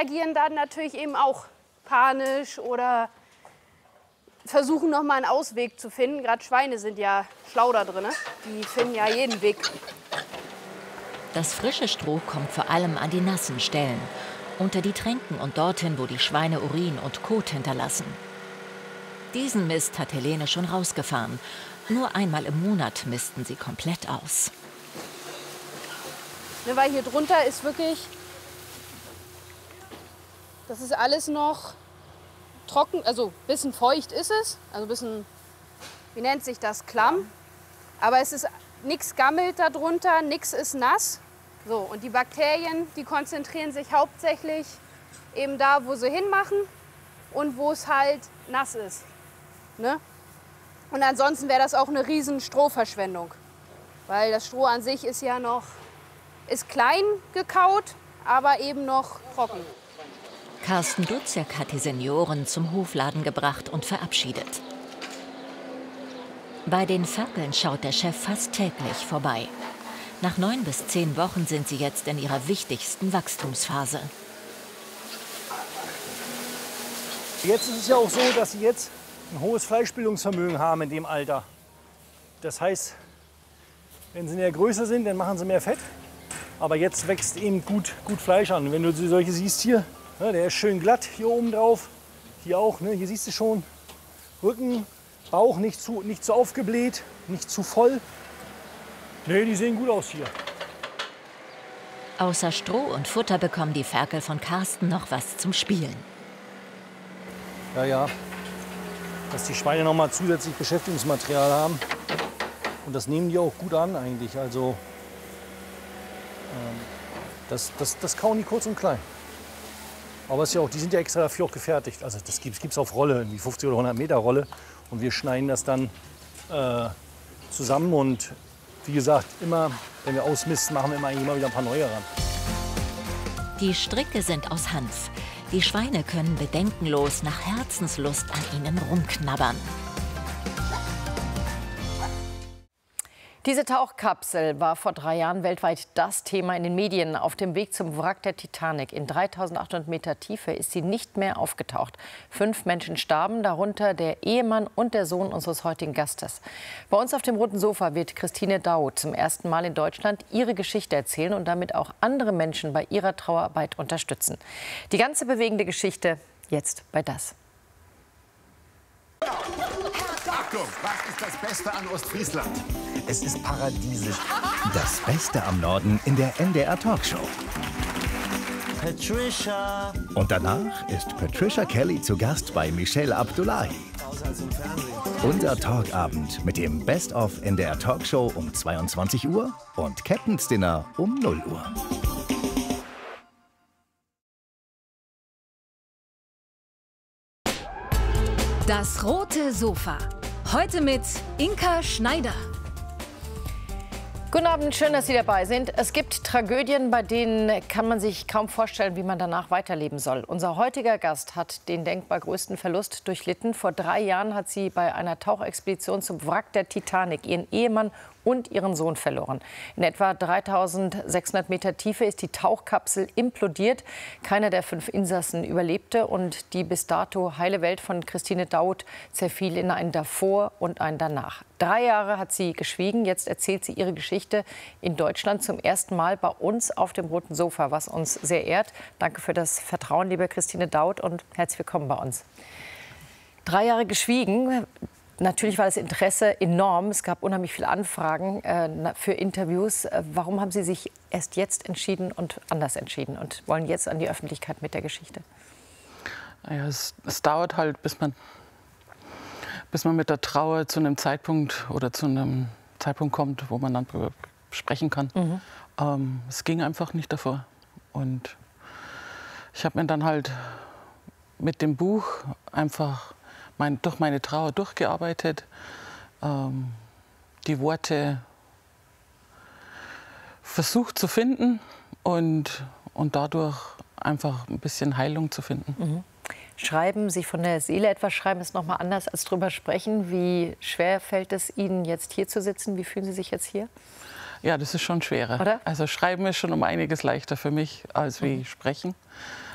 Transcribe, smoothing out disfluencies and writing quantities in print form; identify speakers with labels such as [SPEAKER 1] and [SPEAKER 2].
[SPEAKER 1] reagieren dann natürlich eben auch panisch oder versuchen noch mal einen Ausweg zu finden. Gerade Schweine sind ja schlau da drin, die finden ja jeden Weg.
[SPEAKER 2] Das frische Stroh kommt vor allem an die nassen Stellen, unter die Tränken und dorthin, wo die Schweine Urin und Kot hinterlassen. Diesen Mist hat Helene schon rausgefahren. Nur einmal im Monat missten sie komplett aus.
[SPEAKER 1] Ne, weil hier drunter ist wirklich, das ist alles noch trocken, also ein bisschen feucht ist es, also ein bisschen, wie nennt sich das, klamm. Aber es ist, nichts gammelt darunter, nichts ist nass. So, und die Bakterien, die konzentrieren sich hauptsächlich eben da, wo sie hinmachen und wo es halt nass ist. Ne? Und ansonsten wäre das auch eine riesen Strohverschwendung. Weil das Stroh an sich ist ja noch, ist klein gekaut, aber eben noch trocken.
[SPEAKER 2] Carsten Duziak hat die Senioren zum Hofladen gebracht und verabschiedet. Bei den Ferkeln schaut der Chef fast täglich vorbei. Nach 9 bis 10 Wochen sind sie jetzt in ihrer wichtigsten Wachstumsphase.
[SPEAKER 3] Jetzt ist es ja auch so, dass sie jetzt ein hohes Fleischbildungsvermögen haben in dem Alter. Das heißt, wenn sie in der Größe sind, dann machen sie mehr Fett. Aber jetzt wächst eben gut Fleisch an. Wenn du solche siehst hier, ne, der ist schön glatt hier oben drauf. Hier auch, ne, hier siehst du schon, Rücken, Bauch nicht zu aufgebläht, nicht zu voll. Nee, die sehen gut aus hier.
[SPEAKER 2] Außer Stroh und Futter bekommen die Ferkel von Carsten noch was zum Spielen.
[SPEAKER 3] Ja, dass die Schweine noch mal zusätzlich Beschäftigungsmaterial haben. Und das nehmen die auch gut an eigentlich. Also das kauen die kurz und klein. Aber ist ja auch, die sind ja extra dafür auch gefertigt. Also das gibt's auf Rolle, die 50 oder 100 Meter Rolle. Und wir schneiden das dann zusammen und wie gesagt, immer, wenn wir ausmisten, machen wir immer wieder ein paar neue ran.
[SPEAKER 2] Die Stricke sind aus Hanf. Die Schweine können bedenkenlos nach Herzenslust an ihnen rumknabbern.
[SPEAKER 4] Diese Tauchkapsel war vor 3 Jahren weltweit das Thema in den Medien. Auf dem Weg zum Wrack der Titanic in 3.800 Meter Tiefe ist sie nicht mehr aufgetaucht. 5 Menschen starben, darunter der Ehemann und der Sohn unseres heutigen Gastes. Bei uns auf dem roten Sofa wird Christine Daud zum ersten Mal in Deutschland ihre Geschichte erzählen und damit auch andere Menschen bei ihrer Trauerarbeit unterstützen. Die ganze bewegende Geschichte jetzt bei Das.
[SPEAKER 5] Achtung, was ist das Beste an Ostfriesland?
[SPEAKER 6] Es ist paradiesisch. Das Beste am Norden in der NDR Talkshow.
[SPEAKER 7] Patricia.
[SPEAKER 6] Und danach ist Patricia Kelly zu Gast bei Michelle Abdullahi. Unser Talkabend mit dem Best-of NDR Talkshow um 22 Uhr und Captain's Dinner um 0 Uhr.
[SPEAKER 8] Das rote Sofa. Heute mit Inka Schneider.
[SPEAKER 4] Guten Abend, schön, dass Sie dabei sind. Es gibt Tragödien, bei denen kann man sich kaum vorstellen, wie man danach weiterleben soll. Unser heutiger Gast hat den denkbar größten Verlust durchlitten. Vor 3 Jahren hat sie bei einer Tauchexpedition zum Wrack der Titanic ihren Ehemann und ihren Sohn verloren. In etwa 3.600 Meter Tiefe ist die Tauchkapsel implodiert. Keiner der 5 Insassen überlebte und die bis dato heile Welt von Christine Daud zerfiel in ein Davor und ein Danach. 3 Jahre hat sie geschwiegen. Jetzt erzählt sie ihre Geschichte in Deutschland zum ersten Mal bei uns auf dem roten Sofa, was uns sehr ehrt. Danke für das Vertrauen, liebe Christine Daud, und herzlich willkommen bei uns. 3 Jahre geschwiegen. Natürlich war das Interesse enorm. Es gab unheimlich viele Anfragen für Interviews. Warum haben Sie sich erst jetzt entschieden und anders entschieden und wollen jetzt an die Öffentlichkeit mit der Geschichte?
[SPEAKER 9] Ja, es dauert halt, bis man mit der Trauer zu einem Zeitpunkt kommt, wo man dann sprechen kann. Es ging einfach nicht davor. Und ich habe mir dann halt mit dem Buch einfach durch meine Trauer durchgearbeitet, die Worte versucht zu finden und dadurch einfach ein bisschen Heilung zu finden.
[SPEAKER 4] Schreiben, sich von der Seele etwas schreiben, ist noch mal anders als drüber sprechen. Wie schwer fällt es Ihnen, jetzt hier zu sitzen? Wie fühlen Sie sich jetzt hier?
[SPEAKER 9] Ja, das ist schon schwerer.
[SPEAKER 4] Oder?
[SPEAKER 9] Also Schreiben ist schon um einiges leichter für mich als wie Sprechen.